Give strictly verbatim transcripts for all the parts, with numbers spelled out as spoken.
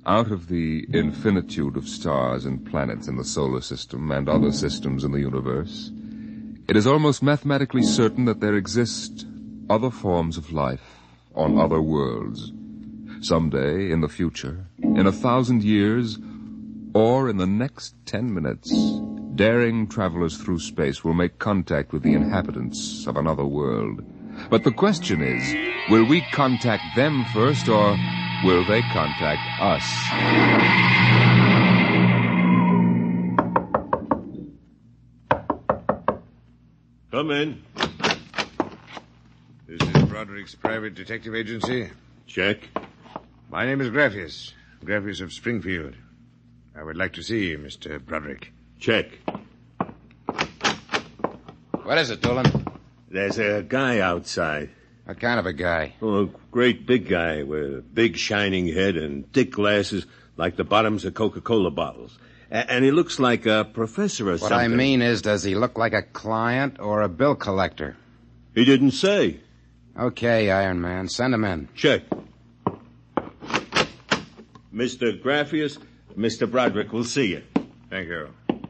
Out of the infinitude of stars and planets in the solar system and other systems in the universe, it is almost mathematically certain that there exist other forms of life on other worlds. Someday, in the future, in a thousand years, or in the next ten minutes, daring travelers through space will make contact with the inhabitants of another world. But the question is, will we contact them first, or will they contact us? Come in. This is Broderick's private detective agency. Check. My name is Graffius, Graffius of Springfield. I would like to see you, Mister Broderick. Check. What is it, Doolin? There's a guy outside. What kind of a guy? Oh, a great big guy with a big shining head and thick glasses like the bottoms of Coca-Cola bottles. A- and he looks like a professor or what something. What I mean is, does he look like a client or a bill collector? He didn't say. Okay, Iron Man, send him in. Check. Mister Graffius, Mister Broderick will see you. Thank you.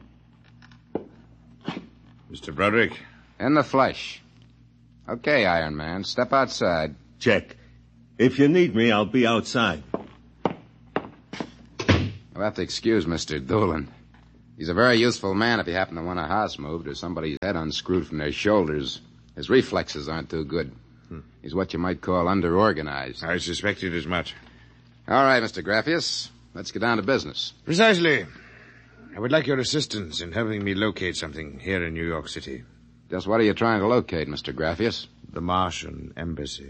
Mister Broderick? In the flesh. Okay, Iron Man, step outside. Check. If you need me, I'll be outside. You'll have to excuse Mister Doolin. He's a very useful man if you happen to want a house moved or somebody's head unscrewed from their shoulders. His reflexes aren't too good. Hmm. He's what you might call underorganized. I suspected as much. All right, Mister Graffius. Let's get down to business. Precisely. I would like your assistance in helping me locate something here in New York City. Just what are you trying to locate, Mister Graffius? The Martian Embassy.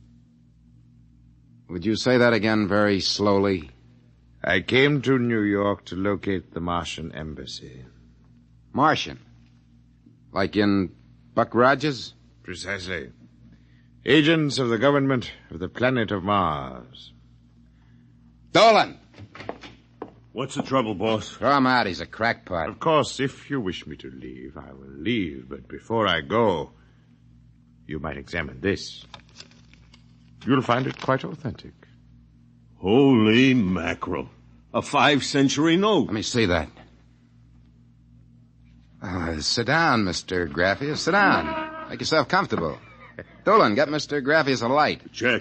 Would you say that again very slowly? I came to New York to locate the Martian Embassy. Martian? Like in Buck Rogers? Precisely. Agents of the government of the planet of Mars. Dolan! What's the trouble, boss? Throw him out. He's a crackpot. Of course, if you wish me to leave, I will leave. But before I go, you might examine this. You'll find it quite authentic. Holy mackerel. A five-century note. Let me see that. Uh, sit down, Mister Graffius. Sit down. Make yourself comfortable. Dolan, get Mister Graffius a light. Check.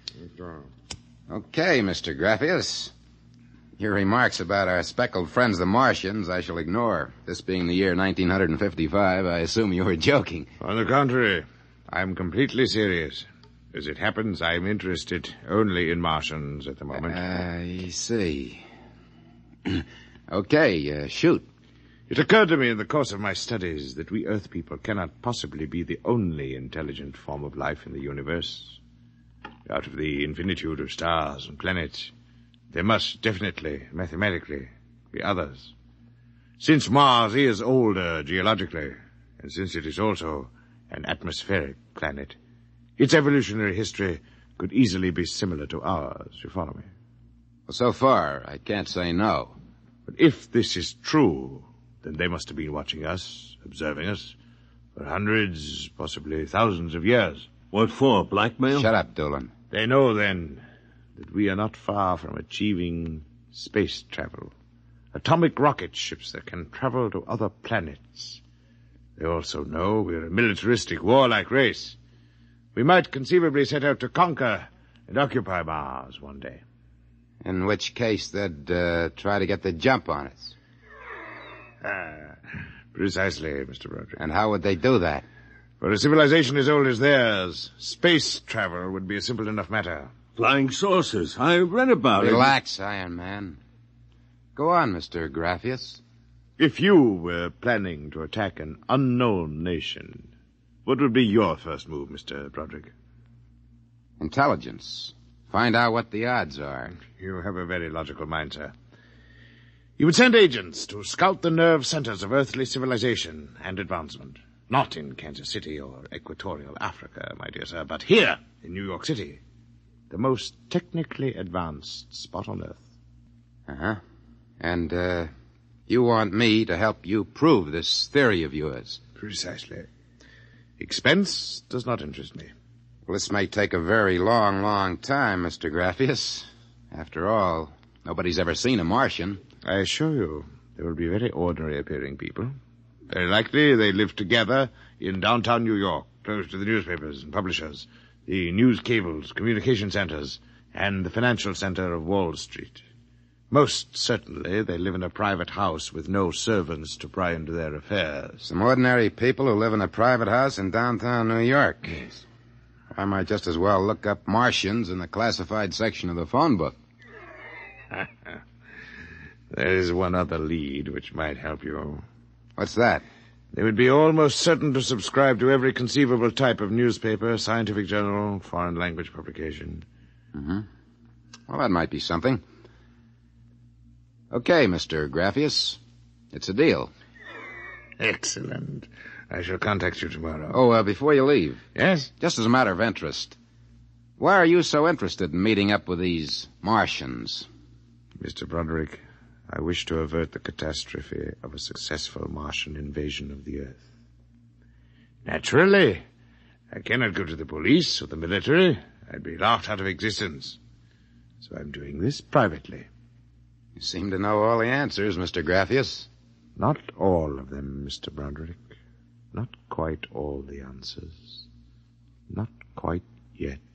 Okay, Mister Graffius. Your remarks about our speckled friends, the Martians, I shall ignore. This being the year nineteen fifty-five, I assume you were joking. On the contrary, I'm completely serious. As it happens, I'm interested only in Martians at the moment. I see. Okay, uh, shoot. It occurred to me in the course of my studies that we Earth people cannot possibly be the only intelligent form of life in the universe. Out of the infinitude of stars and planets, there must definitely, mathematically, be others. Since Mars is older geologically, and since it is also an atmospheric planet, its evolutionary history could easily be similar to ours. You follow me? Well, so far, I can't say no. But if this is true, then they must have been watching us, observing us, for hundreds, possibly thousands of years. What for, blackmail? Shut up, Dolan. They know, then, that we are not far from achieving space travel. Atomic rocket ships that can travel to other planets. They also know we're a militaristic, warlike race. We might conceivably set out to conquer and occupy Mars one day. In which case, they'd uh, try to get the jump on us. Ah, precisely, Mister Broderick. And how would they do that? For a civilization as old as theirs, space travel would be a simple enough matter. Flying saucers. I read about Relax, it. Relax, Iron Man. Go on, Mister Graffius. If you were planning to attack an unknown nation, what would be your first move, Mister Broderick? Intelligence. Find out what the odds are. You have a very logical mind, sir. You would send agents to scout the nerve centers of earthly civilization and advancement. Not in Kansas City or equatorial Africa, my dear sir, but here in New York City. The most technically advanced spot on Earth. Uh-huh. And, uh, you want me to help you prove this theory of yours? Precisely. Expense does not interest me. Well, this may take a very long, long time, Mister Graffius. After all, Nobody's ever seen a Martian. I assure you, they will be very ordinary-appearing people. Very likely they live together in downtown New York, close to the newspapers and publishers, the news cables, communication centers, and the financial center of Wall Street. Most certainly they live in a private house with no servants to pry into their affairs. Some ordinary people who live in a private house in downtown New York. Yes. I might just as well look up Martians in the classified section of the phone book. There is one other lead which might help you. What's that? They would be almost certain to subscribe to every conceivable type of newspaper, scientific journal, foreign language publication. Mm-hmm. Well, that might be something. Okay, Mister Graphius. It's a deal. Excellent. I shall contact you tomorrow. Oh, uh, before you leave. Yes? Just as a matter of interest. Why are you so interested in meeting up with these Martians? Mister Broderick, I wish to avert the catastrophe of a successful Martian invasion of the Earth. Naturally, I cannot go to the police or the military. I'd be laughed out of existence. So I'm doing this privately. You seem to know all the answers, Mister Graphius. Not all of them, Mister Broderick. Not quite all the answers. Not quite yet.